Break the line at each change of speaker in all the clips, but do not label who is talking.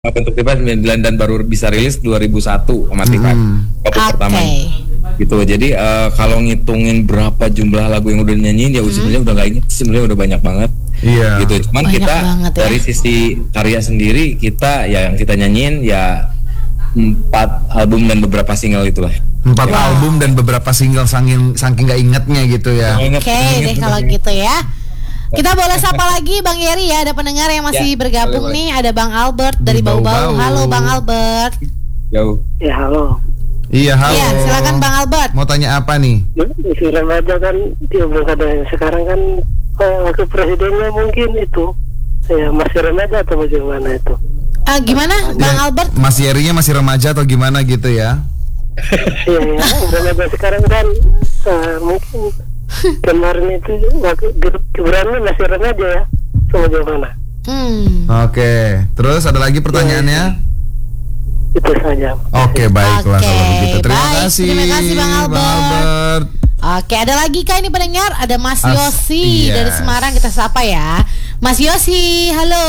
bentuk Tifa 99 dan baru bisa rilis 2001 sama Tifa. Pertama. Gitu. Jadi kalau ngitungin berapa jumlah lagu yang udah nyanyiin ya sebenarnya udah gak inget, sebenarnya udah banyak banget.
Iya.
Gitu. Cuman
banyak
kita dari
ya.
sisi karya sendiri kita ya yang kita nyanyiin ya 4 album dan beberapa single itulah.
4 album dan beberapa single saking gak ingetnya gitu ya.
Oke deh kalau gitu ya. Kita boleh sapa lagi Bang Yeri ya. Ada pendengar yang masih bergabung nih. Ada Bang Albert dari Bau-Bau. Halo Bang Albert.
Jauh.
Ya halo.
Iya halo.
Iya silakan Bang Albert.
Mau tanya apa nih?
Si remaja kan dia belum ada. Sekarang kan wakil presidennya mungkin itu ya masih remaja atau bagaimana itu?
Gimana Bang Albert?
Mas Yerinya masih remaja atau gimana gitu ya?
Iya ya, remaja sekarang kan mungkin kemarin itu Gibran masih remaja ya, sama bagaimana?
Oke, terus ada lagi pertanyaannya?
Itu saja.
Oke, baiklah kalau begitu. Terima kasih.
Terima kasih Bang Albert. Oke, ada lagi kah ini pendengar? Ada Mas Yosi dari Semarang, kita sapa ya. Mas Yosi, halo.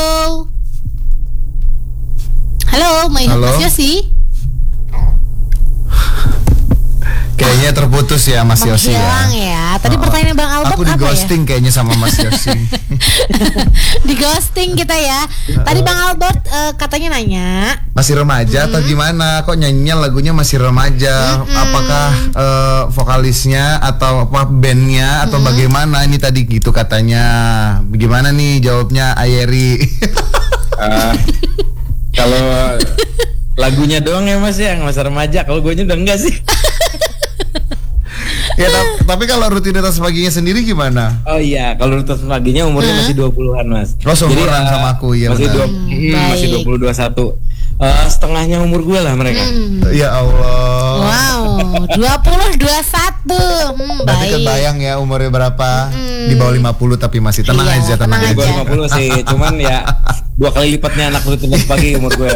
Halo, Mas Yosi.
Kayaknya terputus ya Mas Yosi
ya. Tadi pertanyaan Bang Albert
aku di ghosting kayaknya sama Mas Yosi.
Di ghosting kita ya. Tadi Bang Albert katanya nanya
masih remaja atau gimana? Kok nyanyinya lagunya masih remaja? Apakah vokalisnya atau apa bandnya atau bagaimana? Ini tadi gitu katanya. Bagaimana nih jawabnya Ayeri?
Kalau lagunya doang ya Mas ya, yang masa remaja. Kalau gue udah enggak sih.
Ya tapi kalau rutinitas paginya sendiri gimana?
Oh iya, kalau rutinitas paginya umurnya masih 20-an Mas.
Oh seumuran sama aku ya.
Masih 20-21. Setengahnya umur gue lah mereka.
Ya Allah.
Wow, 20-21.
Berarti kebayang ya umurnya berapa? Di bawah 50 tapi masih tenang aja, tenang aja.
Di bawah 50 sih, cuman ya 2 kali lipatnya anak rutinitas pagi umur gue.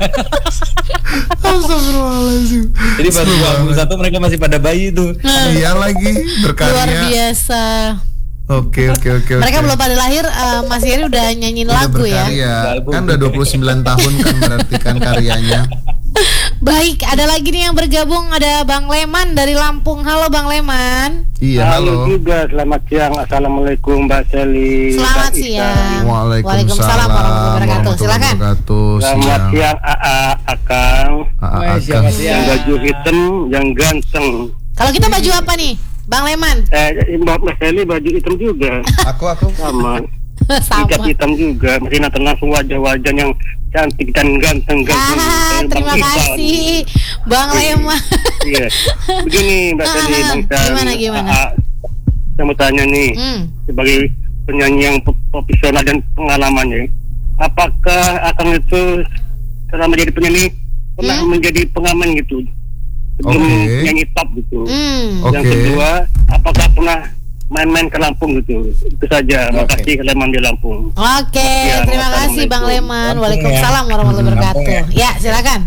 Astagfirullahaladzim.
Jadi pas 21 mereka masih pada bayi tuh.
Iya lagi berkarya.
Luar biasa.
Oke.
Mereka belum pada lahir, Mas Yeri udah nyanyiin lagu ya.
Kan udah 29 tahun kan berarti kan karyanya.
Baik, ada lagi nih yang bergabung, ada Bang Leman dari Lampung. Halo Bang Leman.
Iya, halo.
Juga, selamat siang. Assalamualaikum Mbak Seli.
Selamat siang.
Waalaikumsalam warahmatullahi wabarakatuh.
Silakan.
Selamat siang Akang.
Selamat siang.
Yang baju hitam, yang ganteng.
Kalau kita baju apa nih, Bang Leman?
Mbak Seli baju hitam juga.
Aku
sama.
Sama.
Hijab hitam juga. Masih nanti langsung wajah-wajah yang cantik dan ganteng.
Terima kasih Bang Leman.
Iya. Begini Mbak Seli,
gimana?
Saya mau tanya nih, sebagai penyanyi yang profesional dan pengalamannya, apakah Akang itu selama menjadi penyanyi pernah menjadi pengamen gitu? Sebelum nyanyi top gitu. Yang kedua, apakah pernah main-main ke Lampung gitu? Itu saja. Makasih Leman di Lampung.
Oke, terima kasih Bang Leman. Waalaikumsalam warahmatullahi wabarakatuh. Ya, silakan.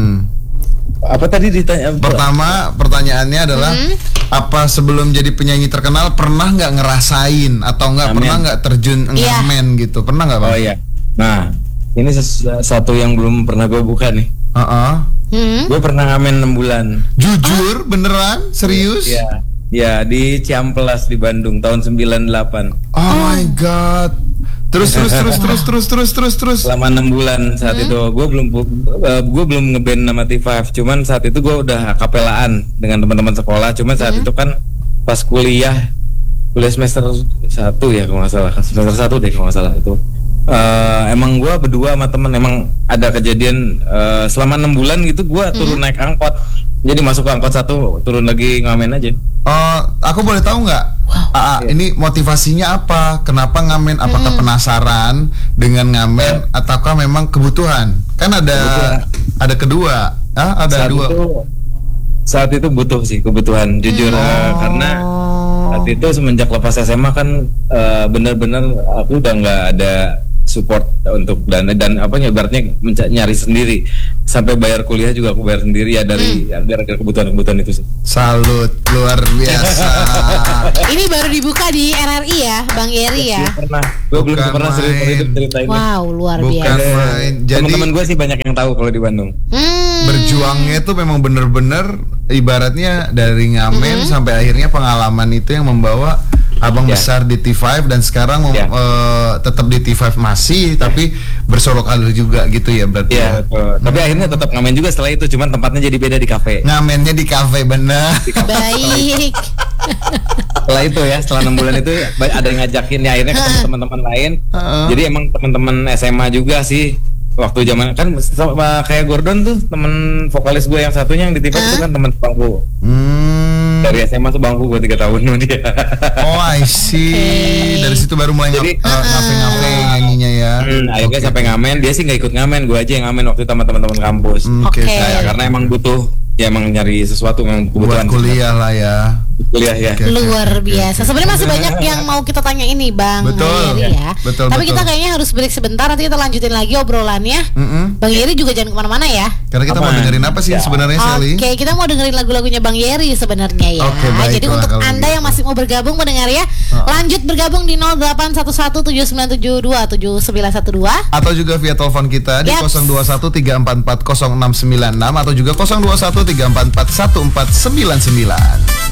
Apa tadi ditanya?
Pertama pertanyaannya adalah apa sebelum jadi penyanyi terkenal pernah nggak ngerasain atau pernah nggak terjun ngamen gitu? Pernah nggak Bang?
Oh iya. Nah, ini satu yang belum pernah gue buka nih. Gue pernah ngamen 6 bulan.
Jujur, beneran, serius?
Iya. Ya di Ciamplas di Bandung tahun 98.
Oh my god. Terus.
Selama 6 bulan saat itu gue belum ngeband nama T5. Cuman saat itu gue udah kapelaan dengan teman-teman sekolah. Cuman saat itu kan pas kuliah semester 1 ya kalau nggak salah. Semester 1 deh kalau nggak salah itu. Emang gue berdua sama temen emang ada kejadian selama 6 bulan gitu gue turun naik angkot. Jadi masuk ke angkot 1 turun lagi ngamen aja.
Aku boleh tahu nggak? Ini motivasinya apa? Kenapa ngamen? Apakah penasaran dengan ngamen ataukah memang kebutuhan? Kan ada kedua. Ada dua.
Saat itu butuh sih kebutuhan jujur karena saat itu semenjak lepas SMA kan benar-benar aku udah nggak ada support untuk dan apa ibaratnya nyari sendiri. sampai bayar kuliah juga aku bayar sendiri ya dari gara-gara kebutuhan itu sih.
Salut, luar biasa.
Ini baru dibuka di RRI ya, Bang Yeri ya.
Gue belum pernah serius ceritain.
Wow, luar
Bukan
biasa.
main. Jadi
Teman-teman gue sih banyak yang tahu kalau di Bandung.
berjuangnya tuh memang bener-bener ibaratnya dari ngamen sampai akhirnya pengalaman itu yang membawa abang besar di T5 dan sekarang tetap di T5 masih tapi bersolok karir juga gitu ya berarti.
Iya, tapi akhirnya tetap ngamen juga setelah itu, cuman tempatnya jadi beda di kafe.
Ngamennya di kafe bener.
Baik.
Setelah itu ya, setelah 6 bulan itu ada yang ngajakin ya, akhirnya ketemu teman-teman lain. Jadi emang teman-teman SMA juga sih. Waktu zaman kan sama kayak Gordon tuh temen vokalis gue yang satunya yang di TV itu kan temen sebangku. Dari SMA tuh bangku gue 3 tahun sama dia.
Oh I see. Dari situ baru mulai ngafe-ngafe nyanyinya ya.
Akhirnya sampai ngamen, dia sih nggak ikut ngamen, gue aja yang ngamen waktu itu sama teman-teman kampus. Karena emang butuh, ya emang nyari sesuatu yang kebutuhan
buat kuliah lah ya.
Kuliah ya.
Luar biasa. Sebenarnya masih banyak yang mau kita tanya ini Bang Yeri ya. Tapi kita kayaknya harus break sebentar, nanti kita lanjutin lagi obrolannya. Bang Yeri juga jangan kemana-mana ya.
Karena kita mau dengerin apa sih sebenarnya Sally?
Oke, kita mau dengerin lagu-lagunya Bang Yeri sebenarnya ya.
Baik,
jadi untuk Anda yang masih mau bergabung mendengar ya, lanjut bergabung di 081179727912
atau juga via telepon kita di 0213440696 atau juga 0213441499.